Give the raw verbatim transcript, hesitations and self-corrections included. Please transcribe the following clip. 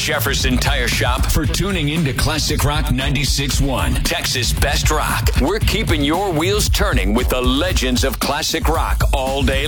Jefferson Tire Shop for tuning in to Classic Rock ninety-six point one, Texas Best Rock. We're keeping your wheels turning with the legends of classic rock all day